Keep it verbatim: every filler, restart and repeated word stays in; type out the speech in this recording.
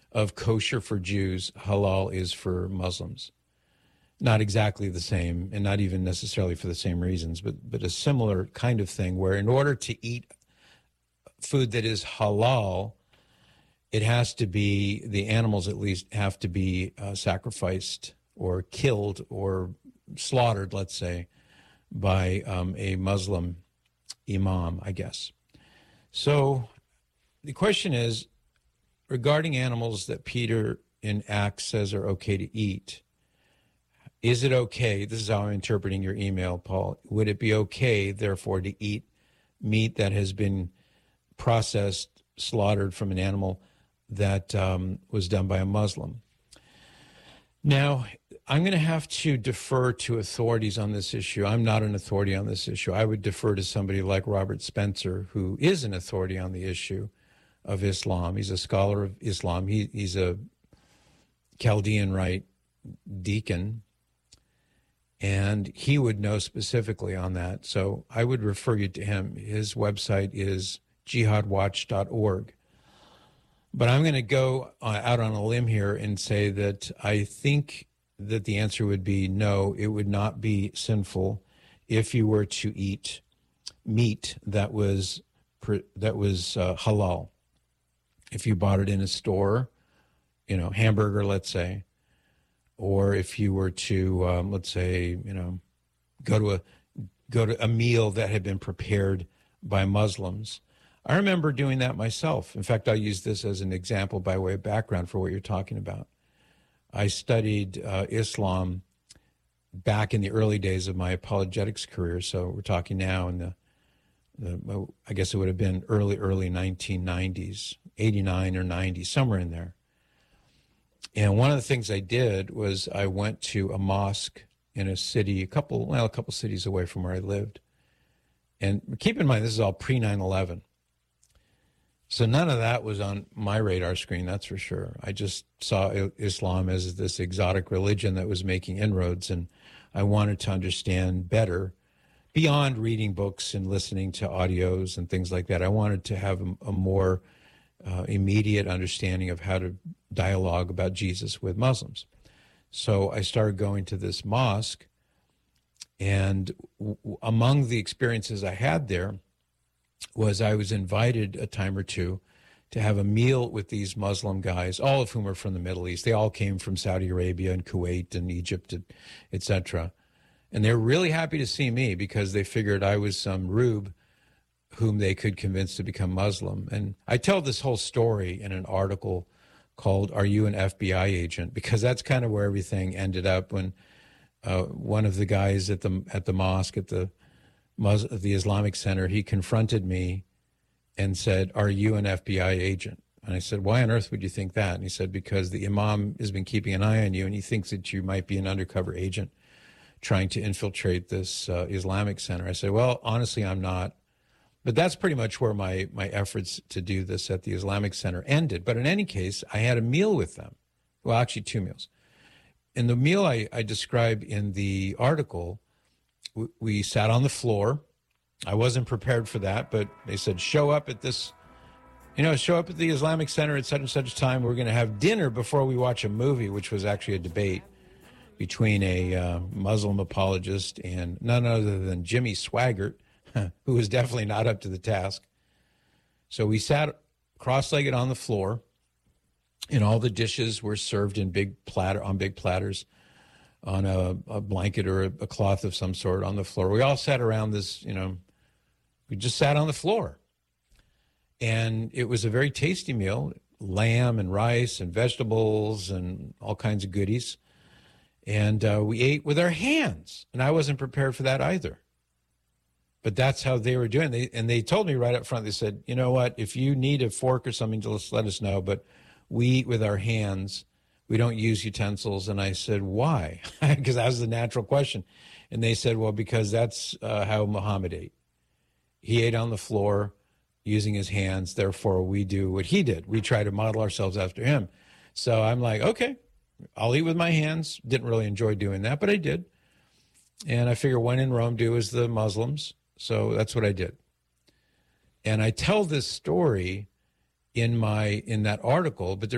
of kosher for Jews, halal is for Muslims. Not exactly the same, and not even necessarily for the same reasons, but, but a similar kind of thing where in order to eat food that is halal, it has to be, the animals at least have to be uh, sacrificed or killed or slaughtered, let's say, by um, a Muslim imam, I guess. So the question is, regarding animals that Peter in Acts says are okay to eat, is it okay, this is how I'm interpreting your email, Paul, would it be okay, therefore, to eat meat that has been processed, slaughtered from an animal that um, was done by a Muslim? Now, I'm going to have to defer to authorities on this issue. I'm not an authority on this issue. I would defer to somebody like Robert Spencer, who is an authority on the issue of Islam. He's a scholar of Islam. He, he's a Chaldean Rite deacon, and he would know specifically on that. So I would refer you to him. His website is jihad watch dot org. But I'm going to go uh, out on a limb here and say that I think that the answer would be no, it would not be sinful if you were to eat meat that was that was uh, halal. If you bought it in a store, you know, hamburger, let's say, or if you were to, um, let's say, you know, go to a go to a meal that had been prepared by Muslims. I remember doing that myself. In fact, I'll use this as an example by way of background for what you're talking about. I studied uh, Islam back in the early days of my apologetics career. So we're talking now in the, the I guess it would have been early, early nineteen nineties, eighty-nine or ninety, somewhere in there. And one of the things I did was I went to a mosque in a city, a couple, well, a couple cities away from where I lived. And keep in mind, this is all pre nine eleven. So none of that was on my radar screen, that's for sure. I just saw Islam as this exotic religion that was making inroads, and I wanted to understand better beyond reading books and listening to audios and things like that. I wanted to have a, a more uh, immediate understanding of how to dialogue about Jesus with Muslims. So I started going to this mosque, and w- among the experiences I had there was I was invited a time or two to have a meal with these Muslim guys, all of whom are from the Middle East. They all came from Saudi Arabia and Kuwait and Egypt, et cetera. And they're really happy to see me because they figured I was some rube whom they could convince to become Muslim. And I tell this whole story in an article called "Are You an F B I Agent?" because that's kind of where everything ended up when uh, one of the guys at the at the mosque, at the Mus- the Islamic Center, he confronted me and said, "Are you an F B I agent?" And I said, "Why on earth would you think that?" And he said, "Because the imam has been keeping an eye on you, and he thinks that you might be an undercover agent trying to infiltrate this uh, Islamic Center." I said, "Well, honestly, I'm not." But that's pretty much where my, my efforts to do this at the Islamic Center ended. But in any case, I had a meal with them. Well, actually, two meals. In the meal I, I describe in the article, we, we sat on the floor. I wasn't prepared for that, but they said, show up at this, you know, show up at the Islamic Center at such and such time. We're going to have dinner before we watch a movie, which was actually a debate between a uh, Muslim apologist and none other than Jimmy Swaggart, who was definitely not up to the task. So we sat cross-legged on the floor, and all the dishes were served in big platter on big platters on a, a blanket or a, a cloth of some sort on the floor. We all sat around this, you know, we just sat on the floor. And it was a very tasty meal, lamb and rice and vegetables and all kinds of goodies. And uh, we ate with our hands, and I wasn't prepared for that either. But that's how they were doing. They, and they told me right up front, they said, you know what, if you need a fork or something, just let us know. But we eat with our hands. We don't use utensils. And I said, why? Because that was the natural question. And they said, well, because that's uh, how Muhammad ate. He ate on the floor using his hands. Therefore, we do what he did. We try to model ourselves after him. So I'm like, okay, I'll eat with my hands. Didn't really enjoy doing that, but I did. And I figure when in Rome, do as the Muslims. So that's what I did. And I tell this story in my in that article, but there